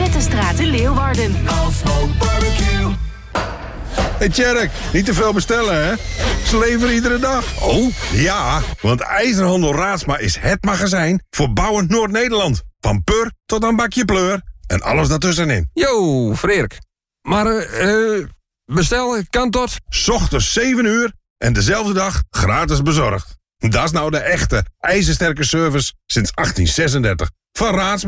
Wetenstraat in Leeuwarden. Aalsmo Barbecue. Hey Tjerk, niet te veel bestellen, hè? Ze leveren iedere dag. Oh? Ja, want IJzerhandel Raadsma is het magazijn voor bouwend Noord-Nederland. Van pur tot aan bakje pleur en alles daartussenin. Yo, Freerk. Maar, bestellen kan tot... 's Ochtends 7 uur en dezelfde dag gratis bezorgd. Dat is nou de echte ijzersterke service sinds 1836. Van Raadsma.